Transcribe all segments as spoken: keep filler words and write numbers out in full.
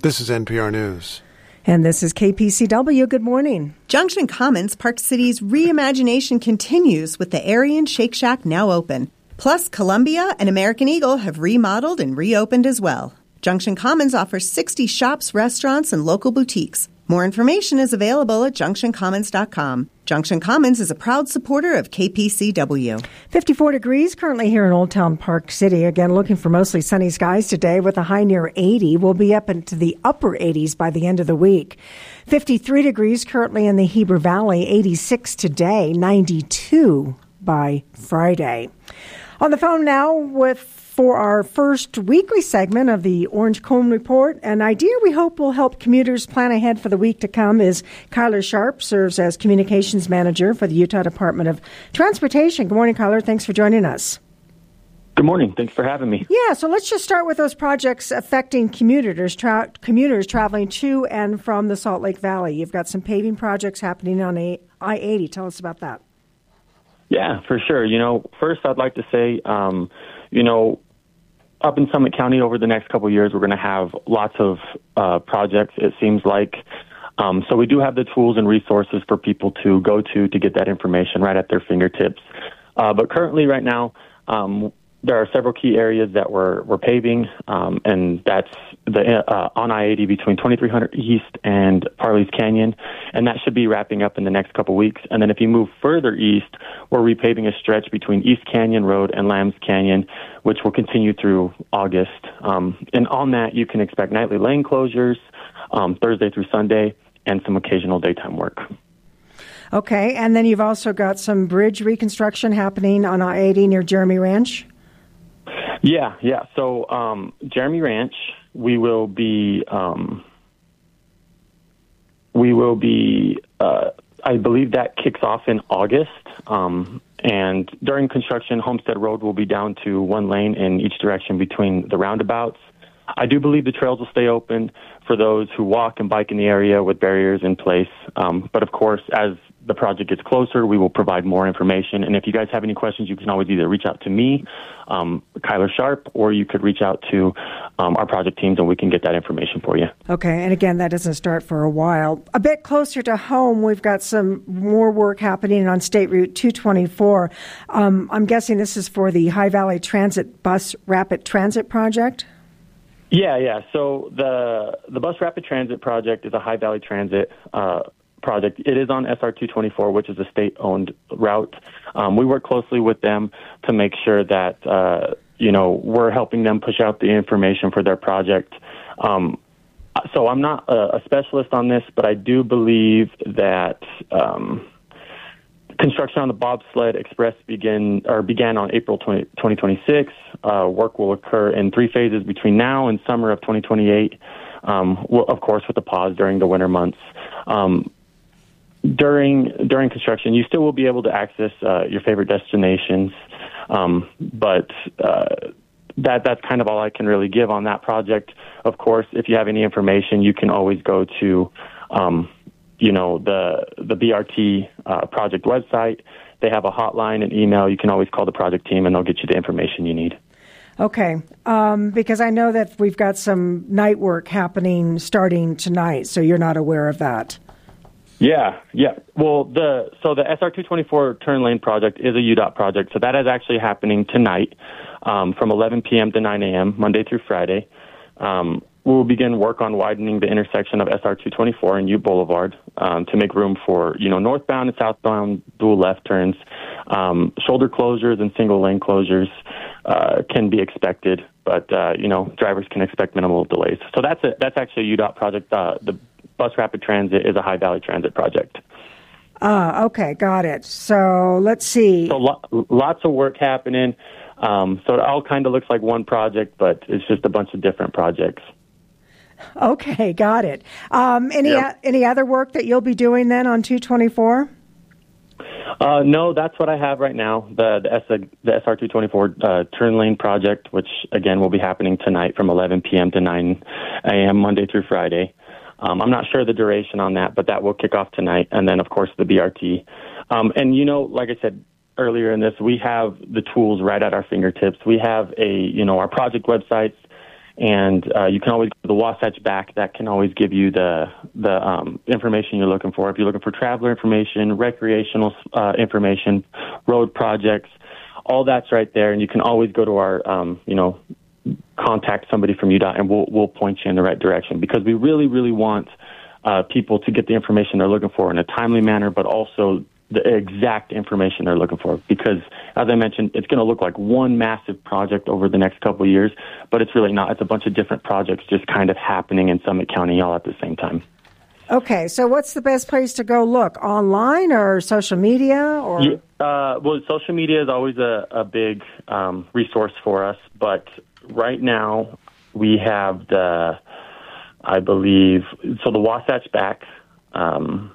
This is N P R News. And this is K P C W. Good morning. Junction Commons, Park City's reimagination continues with the Aryan Shake Shack now open. Plus, Columbia and American Eagle have remodeled and reopened as well. Junction Commons offers sixty shops, restaurants, and local boutiques. More information is available at junction commons dot com. Junction Commons is a proud supporter of K P C W. fifty-four degrees currently here in Old Town Park City. Again, looking for mostly sunny skies today with a high near eighty. We'll be up into the upper eighties by the end of the week. fifty-three degrees currently in the Heber Valley, eighty-six today, ninety-two by Friday. On the phone now with for our first weekly segment of the Orange Cone Report, an idea we hope will help commuters plan ahead for the week to come is Kyler Sharp, serves as Communications Manager for the Utah Department of Transportation. Good morning, Kyler. Thanks for joining us. Good morning. Thanks for having me. Yeah, so let's just start with those projects affecting commuters, tra- commuters traveling to and from the Salt Lake Valley. You've got some paving projects happening on I eighty. Tell us about that. Yeah, for sure. You know, first I'd like to say, um, you know, up in Summit County over the next couple of years, we're going to have lots of uh, projects, it seems like. Um, so we do have the tools and resources for people to go to to get that information right at their fingertips. Uh, but currently right now, um, there are several key areas that we're, we're paving, um, and that's the uh, on I eighty between twenty-three hundred East and Parley's Canyon, and that should be wrapping up in the next couple weeks. And then if you move further east, we're repaving a stretch between East Canyon Road and Lambs Canyon, which will continue through August. Um, and on that, you can expect nightly lane closures, um, Thursday through Sunday, and some occasional daytime work. Okay, and then you've also got some bridge reconstruction happening on I eighty near Jeremy Ranch. Yeah, yeah. So um, Jeremy Ranch, we will be, um, we will be. Uh, I believe that kicks off in August. Um, and during construction, Homestead Road will be down to one lane in each direction between the roundabouts. I do believe the trails will stay open for those who walk and bike in the area with barriers in place. Um, but of course, as the project gets closer, we will provide more information. And if you guys have any questions, you can always either reach out to me, um, Kyler Sharp, or you could reach out to um, our project teams and we can get that information for you. Okay. And again, that doesn't start for a while. A bit closer to home, we've got some more work happening on State Route two twenty-four. Um, I'm guessing this is for the High Valley Transit Bus Rapid Transit Project? Yeah, yeah. So the the Bus Rapid Transit Project is a High Valley Transit uh, project. It is on S R two twenty-four, which is a state-owned route. Um, we work closely with them to make sure that, uh, you know, we're helping them push out the information for their project. Um, so I'm not a, a specialist on this, but I do believe that um, construction on the Bobsled Express begin or began on April twentieth, twenty twenty-six. Uh, work will occur in three phases between now and summer of twenty twenty-eight, um, well, of course, with a pause during the winter months. Um, during during construction, you still will be able to access uh, your favorite destinations, um, but uh, that that's kind of all I can really give on that project. Of course, if you have any information, you can always go to um, you know, the the B R T uh, project website. They have a hotline and email. You can always call the project team, and they'll get you the information you need. Okay, um, because I know that we've got some night work happening starting tonight, so you're not aware of that. Yeah, yeah. Well, the so the S R two twenty-four turn lane project is a U DOT project, so that is actually happening tonight um, from eleven p.m. to nine a.m., Monday through Friday. Um, We'll begin work on widening the intersection of S R two twenty-four and Ute Boulevard um, to make room for, you know, northbound and southbound dual left turns. Um, shoulder closures and single lane closures uh, can be expected, but, uh, you know, drivers can expect minimal delays. So that's a, that's actually a U DOT project. Uh, the Bus Rapid Transit is a High Valley Transit project. Ah, okay, got it. So let's see. So lo- lots of work happening. Um, so it all kind of looks like one project, but it's just a bunch of different projects. Okay, got it. Um, any Yep. any other work that you'll be doing then on two twenty-four? Uh, no, that's what I have right now. The the, S, the S R two twenty-four uh, turn lane project, which again will be happening tonight from eleven p.m. to nine a.m. Monday through Friday. Um, I'm not sure the duration on that, but that will kick off tonight, and then of course the B R T. Um, and you know, like I said earlier in this, we have the tools right at our fingertips. We have a you know our project websites And uh, you can always go to the Wasatch Back. That can always give you the the um, information you're looking for. If you're looking for traveler information, recreational uh, information, road projects, all that's right there. And you can always go to our, um, you know, contact somebody from U DOT, and we'll we'll point you in the right direction, because we really, really want uh, people to get the information they're looking for in a timely manner, but also the exact information they're looking for, because, as I mentioned, it's going to look like one massive project over the next couple of years, but it's really not. It's a bunch of different projects just kind of happening in Summit County all at the same time. Okay, so what's the best place to go look? Online or social media? Or yeah, uh, well, social media is always a, a big um, resource for us, but right now we have the, I believe, so the Wasatch Back, um,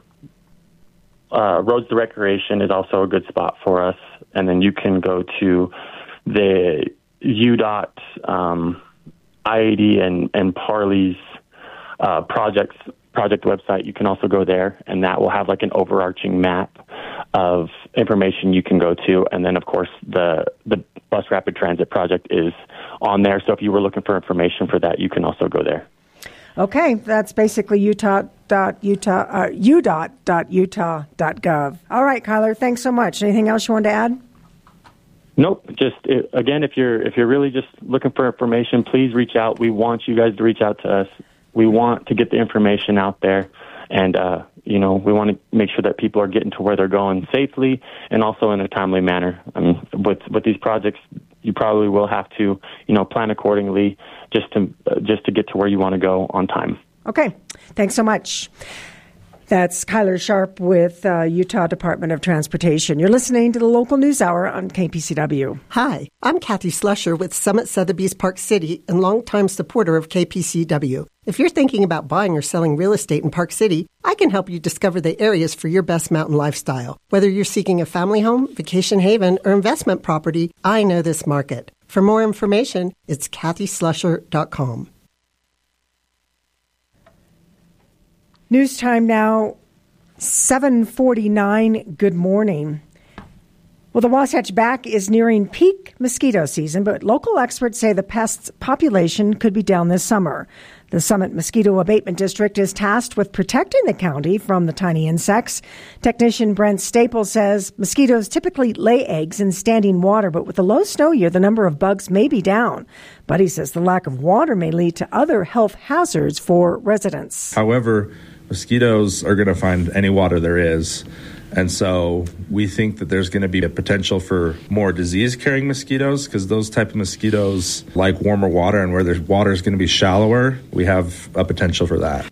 Uh, Roads to Recreation is also a good spot for us. And then you can go to the U DOT, um, I eighty and, and Parley's uh, projects, project website. You can also go there, and that will have like an overarching map of information you can go to. And then, of course, the, the Bus Rapid Transit project is on there. So if you were looking for information for that, you can also go there. Okay, that's basically Utah dot Utah uh, U DOT dot Utah dot gov. All right, Kyler, thanks so much. Anything else you wanted to add? Nope. Just it, again, if you're if you're really just looking for information, please reach out. We want you guys to reach out to us. We want to get the information out there, and uh, you know, we want to make sure that people are getting to where they're going safely and also in a timely manner. I mean, with with these projects, you probably will have to, you know, plan accordingly just to uh, just to get to where you want to go on time. Okay, thanks so much. That's Kyler Sharp with uh, Utah Department of Transportation. You're listening to the Local News Hour on K P C W. Hi, I'm Kathy Slusher with Summit Sotheby's Park City and longtime supporter of K P C W. If you're thinking about buying or selling real estate in Park City, I can help you discover the areas for your best mountain lifestyle. Whether you're seeking a family home, vacation haven, or investment property, I know this market. For more information, it's kathy slusher dot com. News time now, seven forty-nine. Good morning. Well, the Wasatch Back is nearing peak mosquito season, but local experts say the pest's population could be down this summer. The Summit Mosquito Abatement District is tasked with protecting the county from the tiny insects. Technician Brent Staples says mosquitoes typically lay eggs in standing water, but with the low snow year, the number of bugs may be down. But he says the lack of water may lead to other health hazards for residents. However, mosquitoes are going to find any water there is. And so we think that there's going to be a potential for more disease-carrying mosquitoes, because those type of mosquitoes like warmer water, and where there's water is going to be shallower, we have a potential for that.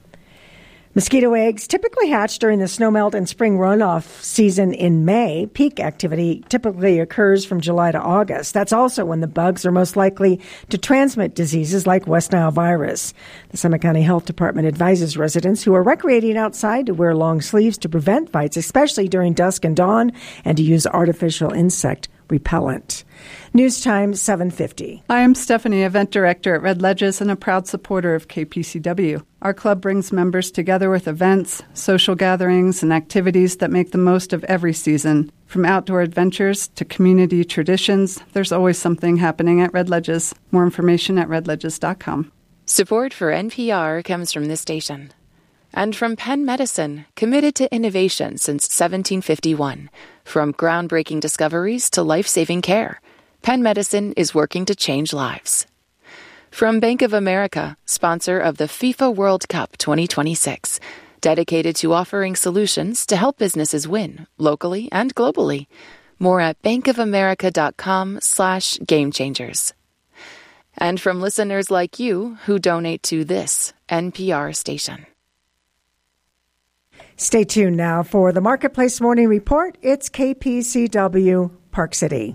Mosquito eggs typically hatch during the snowmelt and spring runoff season in May. Peak activity typically occurs from July to August. That's also when the bugs are most likely to transmit diseases like West Nile virus. The Summit County Health Department advises residents who are recreating outside to wear long sleeves to prevent bites, especially during dusk and dawn, and to use artificial insect repellent. News time, seven fifty. I am Stephanie, Event Director at Red Ledges and a proud supporter of K P C W. Our club brings members together with events, social gatherings, and activities that make the most of every season. From outdoor adventures to community traditions, there's always something happening at Red Ledges. More information at red ledges dot com. Support for N P R comes from this station. And from Penn Medicine, committed to innovation since seventeen fifty-one. From groundbreaking discoveries to life-saving care, Penn Medicine is working to change lives. From Bank of America, sponsor of the FIFA World Cup twenty twenty-six, dedicated to offering solutions to help businesses win, locally and globally. More at bankofamerica.com slash game changers. And from listeners like you who donate to this N P R station. Stay tuned now for the Marketplace Morning Report. It's K P C W Park City.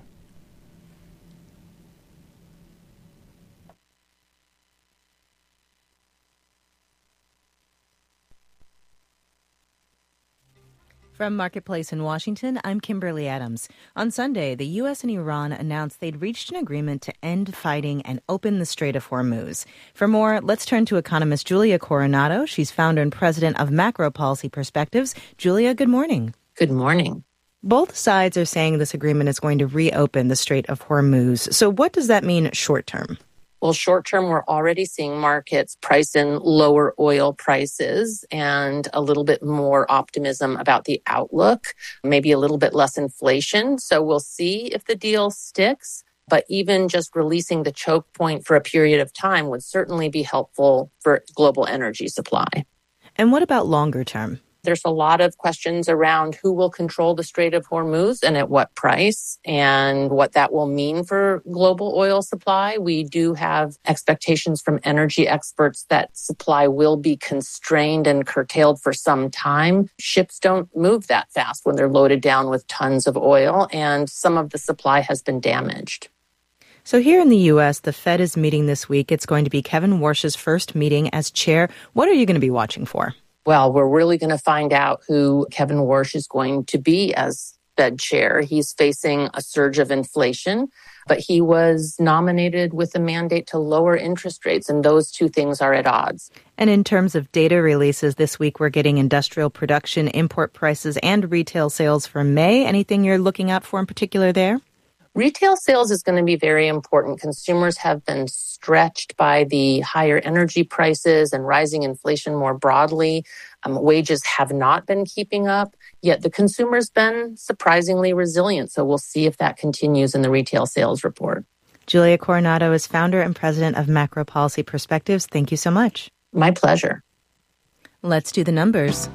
From Marketplace in Washington, I'm Kimberly Adams. On Sunday, the U S and Iran announced they'd reached an agreement to end fighting and open the Strait of Hormuz. For more, let's turn to economist Julia Coronado. She's founder and president of Macro Policy Perspectives. Julia, good morning. Good morning. Both sides are saying this agreement is going to reopen the Strait of Hormuz. So what does that mean short term? Well, short term, we're already seeing markets price in lower oil prices and a little bit more optimism about the outlook, maybe a little bit less inflation. So we'll see if the deal sticks. But even just releasing the choke point for a period of time would certainly be helpful for global energy supply. And what about longer term? There's a lot of questions around who will control the Strait of Hormuz and at what price and what that will mean for global oil supply. We do have expectations from energy experts that supply will be constrained and curtailed for some time. Ships don't move that fast when they're loaded down with tons of oil, and some of the supply has been damaged. So here in the U S, the Fed is meeting this week. It's going to be Kevin Warsh's first meeting as chair. What are you going to be watching for? Well, we're really going to find out who Kevin Warsh is going to be as Fed chair. He's facing a surge of inflation, but he was nominated with a mandate to lower interest rates, and those two things are at odds. And in terms of data releases this week, we're getting industrial production, import prices, and retail sales for May. Anything you're looking out for in particular there? Retail sales is going to be very important. Consumers have been stretched by the higher energy prices and rising inflation more broadly. Um, wages have not been keeping up, yet the consumer's been surprisingly resilient. So we'll see if that continues in the retail sales report. Julia Coronado is founder and president of Macro Policy Perspectives. Thank you so much. My pleasure. Let's do the numbers.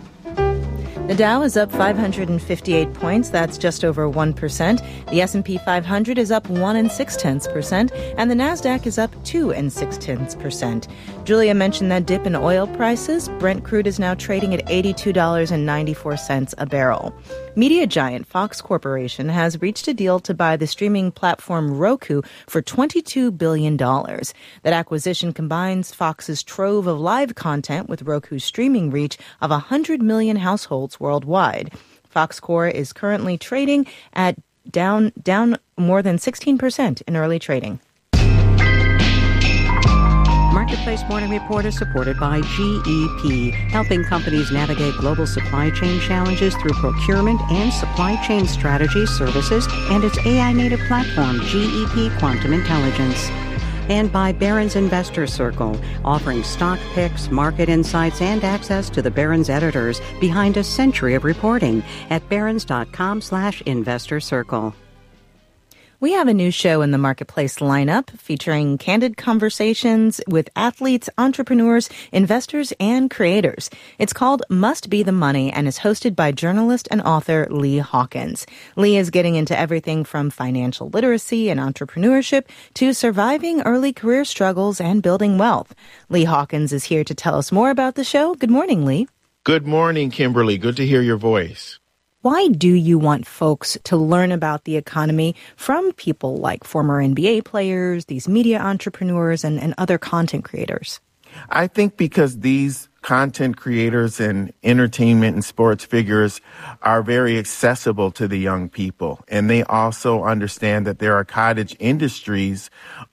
The Dow is up five hundred fifty-eight points. That's just over one percent. The S and P five hundred is up one and six tenths percent, and the Nasdaq is up two and six tenths percent. Julia mentioned that dip in oil prices. Brent crude is now trading at eighty-two dollars and ninety-four cents a barrel. Media giant Fox Corporation has reached a deal to buy the streaming platform Roku for twenty-two billion dollars. That acquisition combines Fox's trove of live content with Roku's streaming reach of one hundred million households worldwide. Fox Corp is currently trading at down down more than sixteen percent in early trading. Marketplace Morning Report is supported by G E P, helping companies navigate global supply chain challenges through procurement and supply chain strategy services and its A I-native platform, G E P Quantum Intelligence. And by Barron's Investor Circle, offering stock picks, market insights, and access to the Barron's editors behind a century of reporting at barrons.com slash investor circle. We have a new show in the Marketplace lineup featuring candid conversations with athletes, entrepreneurs, investors, and creators. It's called Must Be the Money and is hosted by journalist and author Lee Hawkins. Lee is getting into everything from financial literacy and entrepreneurship to surviving early career struggles and building wealth. Lee Hawkins is here to tell us more about the show. Good morning, Lee. Good morning, Kimberly. Good to hear your voice. Why do you want folks to learn about the economy from people like former N B A players, these media entrepreneurs, and, and other content creators? I think because these content creators and entertainment and sports figures are very accessible to the young people. And they also understand that there are cottage industries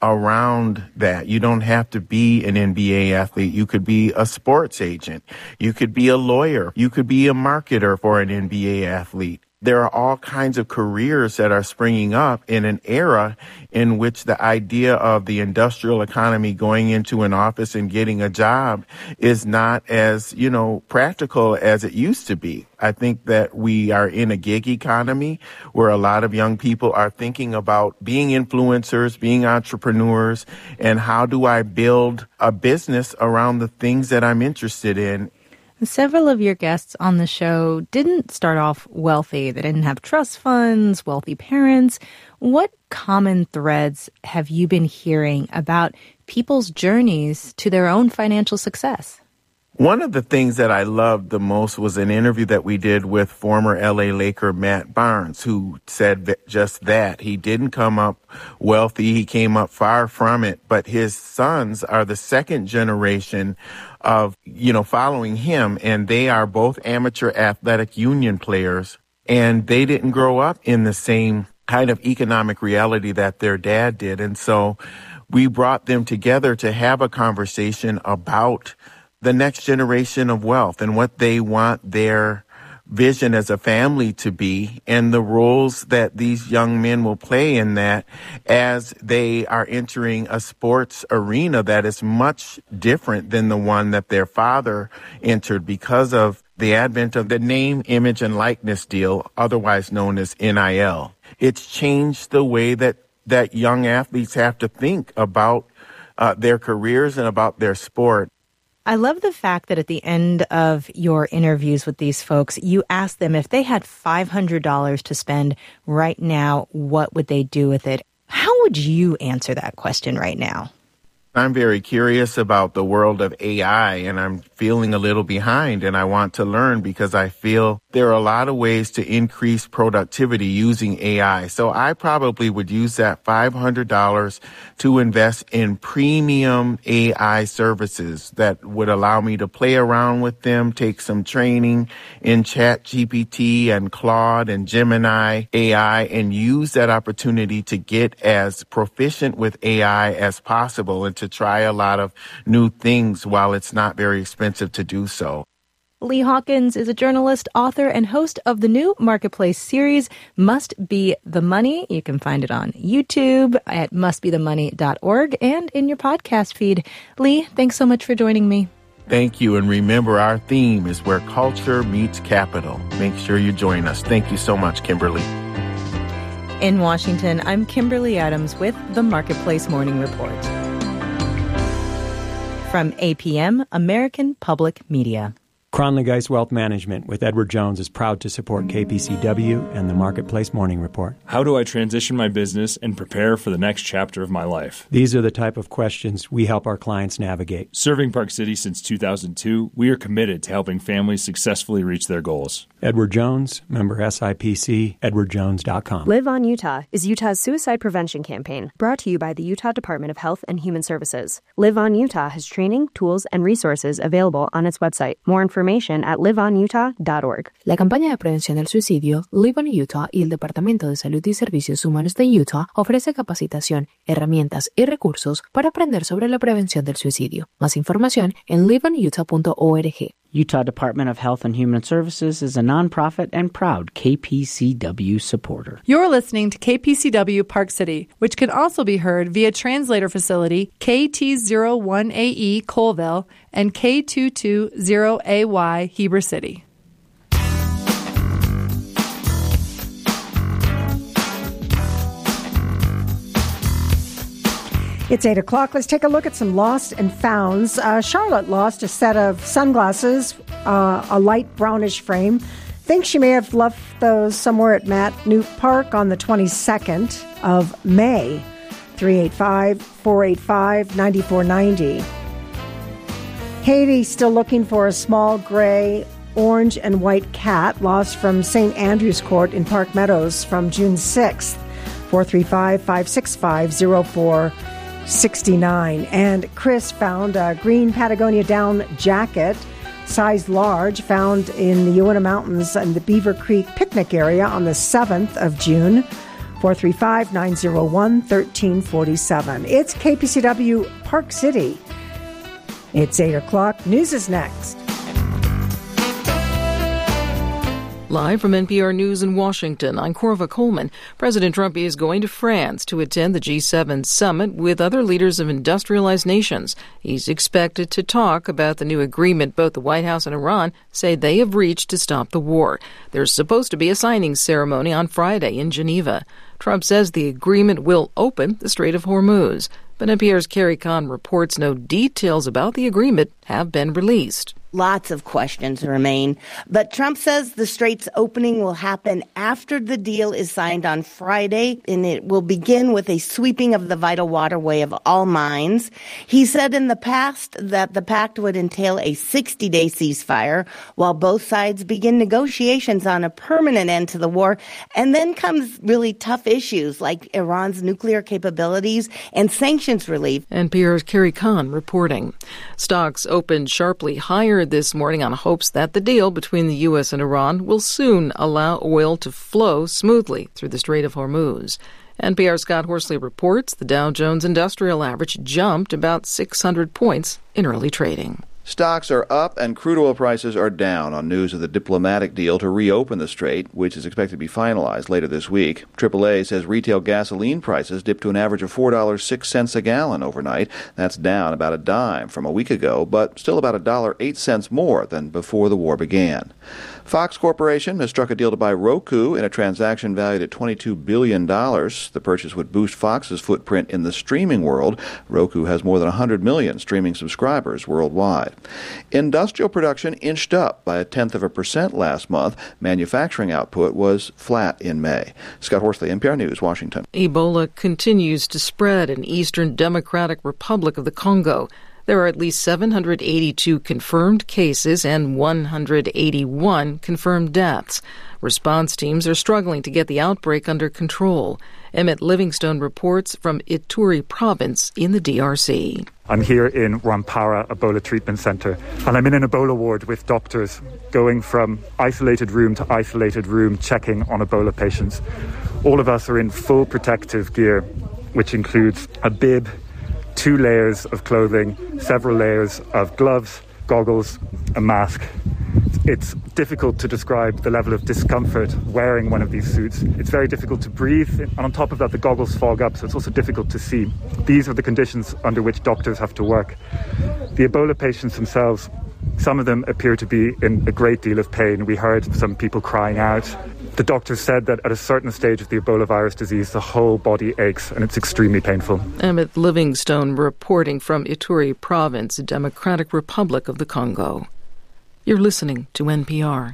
around that. You don't have to be an N B A athlete. You could be a sports agent. You could be a lawyer. You could be a marketer for an N B A athlete. There are all kinds of careers that are springing up in an era in which the idea of the industrial economy going into an office and getting a job is not as, you know, practical as it used to be. I think that we are in a gig economy where a lot of young people are thinking about being influencers, being entrepreneurs, and how do I build a business around the things that I'm interested in. Several of your guests on the show didn't start off wealthy. They didn't have trust funds, wealthy parents. What common threads have you been hearing about people's journeys to their own financial success? One of the things that I loved the most was an interview that we did with former L A Laker Matt Barnes, who said just that. He didn't come up wealthy. He came up far from it. But his sons are the second generation of, you know, following him. And they are both amateur athletic union players. And they didn't grow up in the same kind of economic reality that their dad did. And so we brought them together to have a conversation about the next generation of wealth and what they want their vision as a family to be and the roles that these young men will play in that as they are entering a sports arena that is much different than the one that their father entered because of the advent of the name, image, and likeness deal, otherwise known as N I L. It's changed the way that, that young athletes have to think about uh, their careers and about their sport. I love the fact that at the end of your interviews with these folks, you ask them if they had five hundred dollars to spend right now, what would they do with it? How would you answer that question right now? I'm very curious about the world of A I, and I'm feeling a little behind, and I want to learn because I feel there are a lot of ways to increase productivity using A I. So I probably would use that five hundred dollars to invest in premium A I services that would allow me to play around with them, take some training in ChatGPT and Claude and Gemini A I, and use that opportunity to get as proficient with A I as possible and to try a lot of new things while it's not very expensive to do so. Lee Hawkins is a journalist, author, and host of the new Marketplace series, Must Be the Money. You can find it on YouTube at must be the money dot org and in your podcast feed. Lee, thanks so much for joining me. Thank you. And remember, our theme is where culture meets capital. Make sure you join us. Thank you so much, Kimberly. In Washington, I'm Kimberly Adams with the Marketplace Morning Report. From A P M, American Public Media. Cronley Geist Wealth Management with Edward Jones is proud to support K P C W and the Marketplace Morning Report. How do I transition my business and prepare for the next chapter of my life? These are the type of questions we help our clients navigate. Serving Park City since two thousand two, we are committed to helping families successfully reach their goals. Edward Jones, member S I P C, edward jones dot com. Live on Utah is Utah's suicide prevention campaign, brought to you by the Utah Department of Health and Human Services. Live on Utah has training, tools, and resources available on its website. More information at live on utah dot org. La campaña de prevención del suicidio Live on Utah y el Departamento de Salud y Servicios Humanos de Utah ofrece capacitación, herramientas y recursos para aprender sobre la prevención del suicidio. Más información en live on utah dot org. Utah Department of Health and Human Services is a nonprofit and proud K P C W supporter. You're listening to K P C W Park City, which can also be heard via translator facility K T zero one A E Colville and K two two zero A Y Heber City. It's eight o'clock. Let's take a look at some lost and founds. Uh, Charlotte lost a set of sunglasses, uh, a light brownish frame. Thinks she may have left those somewhere at Matt Newt Park on the twenty-second of May. three eight five, four eight five, nine four nine zero. Haiti still looking for a small gray, orange, and white cat lost from Saint Andrew's Court in Park Meadows from June sixth. four three five, five six five, zero four sixty-nine. And Chris found a green Patagonia down jacket, size large, found in the Uinta Mountains in the Beaver Creek picnic area on the seventh of June. four three five, nine zero one, one three four seven. It's K P C W Park City. It's eight o'clock. News is next. Live from N P R News in Washington, I'm Corva Coleman. President Trump is going to France to attend the G seven summit with other leaders of industrialized nations. He's expected to talk about the new agreement both the White House and Iran say they have reached to stop the war. There's supposed to be a signing ceremony on Friday in Geneva. Trump says the agreement will open the Strait of Hormuz. But N P R's Carrie Kahn reports no details about the agreement have been released. Lots of questions remain, but Trump says the strait's opening will happen after the deal is signed on Friday, and it will begin with a sweeping of the vital waterway of all mines. He said in the past that the pact would entail a sixty-day ceasefire while both sides begin negotiations on a permanent end to the war, and then comes really tough issues like Iran's nuclear capabilities and sanctions relief. N P R's Carrie Kahn reporting. Stocks opened sharply higher this morning on hopes that the deal between the U S and Iran will soon allow oil to flow smoothly through the Strait of Hormuz. N P R's Scott Horsley reports the Dow Jones Industrial Average jumped about six hundred points in early trading. Stocks are up and crude oil prices are down on news of the diplomatic deal to reopen the strait, which is expected to be finalized later this week. triple A says retail gasoline prices dipped to an average of four dollars and six cents a gallon overnight. That's down about a dime from a week ago, but still about one dollar and eight cents more than before the war began. Fox Corporation has struck a deal to buy Roku in a transaction valued at twenty-two billion dollars. The purchase would boost Fox's footprint in the streaming world. Roku has more than one hundred million streaming subscribers worldwide. Industrial production inched up by a tenth of a percent last month. Manufacturing output was flat in May. Scott Horsley, N P R News, Washington. Ebola continues to spread in Eastern Democratic Republic of the Congo. There are at least seven hundred eighty-two confirmed cases and one hundred eighty-one confirmed deaths. Response teams are struggling to get the outbreak under control. Emmett Livingstone reports from Ituri province in the D R C. I'm here in Rwampara Ebola Treatment Center, and I'm in an Ebola ward with doctors going from isolated room to isolated room checking on Ebola patients. All of us are in full protective gear, which includes a bib, two layers of clothing, several layers of gloves, goggles, a mask. It's difficult to describe the level of discomfort wearing one of these suits. It's very difficult to breathe, and on top of that, the goggles fog up, so it's also difficult to see. These are the conditions under which doctors have to work. The Ebola patients themselves, some of them appear to be in a great deal of pain. We heard some people crying out. The doctors said that at a certain stage of the Ebola virus disease, the whole body aches and it's extremely painful. Emmett Livingstone reporting from Ituri province, Democratic Republic of the Congo. You're listening to N P R.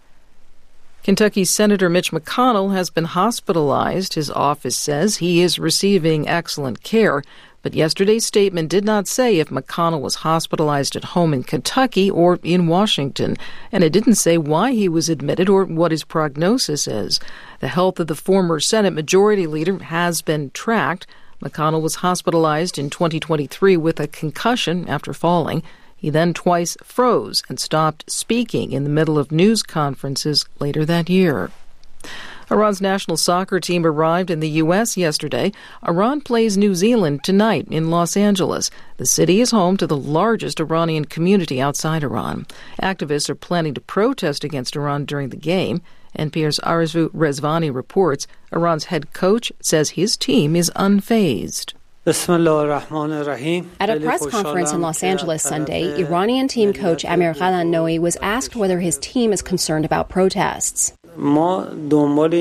Kentucky Senator Mitch McConnell has been hospitalized. His office says he is receiving excellent care. But yesterday's statement did not say if McConnell was hospitalized at home in Kentucky or in Washington, and it didn't say why he was admitted or what his prognosis is. The health of the former Senate Majority Leader has been tracked. McConnell was hospitalized in twenty twenty-three with a concussion after falling. He then twice froze and stopped speaking in the middle of news conferences later that year. Iran's national soccer team arrived in the U S yesterday. Iran plays New Zealand tonight in Los Angeles. The city is home to the largest Iranian community outside Iran. Activists are planning to protest against Iran during the game. N P R's Arezou Rezvani reports Iran's head coach says his team is unfazed. At a press conference in Los Angeles Sunday, Iranian team coach Amir Ghalanoi was asked whether his team is concerned about protests. We're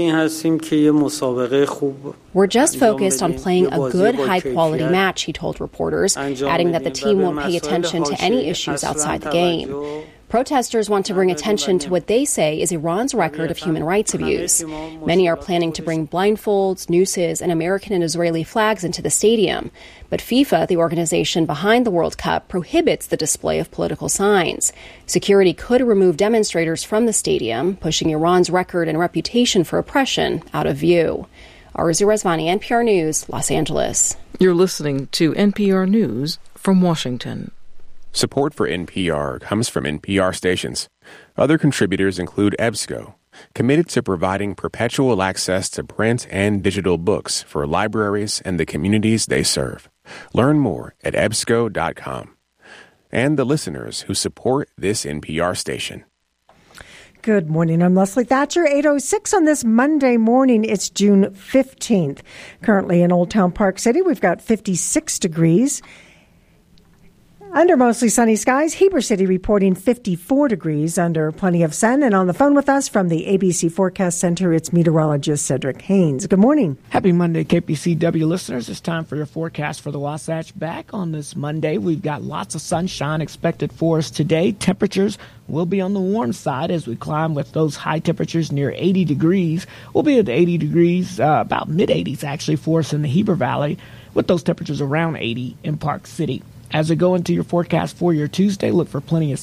just focused on playing a good, high-quality match, he told reporters, adding that the team won't pay attention to any issues outside the game. Protesters want to bring attention to what they say is Iran's record of human rights abuse. Many are planning to bring blindfolds, nooses, and American and Israeli flags into the stadium. But FIFA, the organization behind the World Cup, prohibits the display of political signs. Security could remove demonstrators from the stadium, pushing Iran's record and reputation for oppression out of view. Arezou Rezvani, N P R News, Los Angeles. You're listening to N P R News from Washington. Support for N P R comes from N P R stations. Other contributors include EBSCO, committed to providing perpetual access to print and digital books for libraries and the communities they serve. Learn more at E B S C O dot com. And the listeners who support this N P R station. Good morning. I'm Leslie Thatcher. eight oh six on this Monday morning. It's June fifteenth. Currently in Old Town Park City, we've got fifty-six degrees. Under mostly sunny skies, Heber City reporting fifty-four degrees under plenty of sun. And on the phone with us from the A B C Forecast Center, it's meteorologist Cedric Haynes. Good morning. Happy Monday, K P C W listeners. It's time for your forecast for the Wasatch. Back on this Monday, we've got lots of sunshine expected for us today. Temperatures will be on the warm side as we climb with those high temperatures near eighty degrees. We'll be at eighty degrees, uh, about mid-eighties actually for us in the Heber Valley, with those temperatures around eighty in Park City. As we go into your forecast for your Tuesday, look for plenty of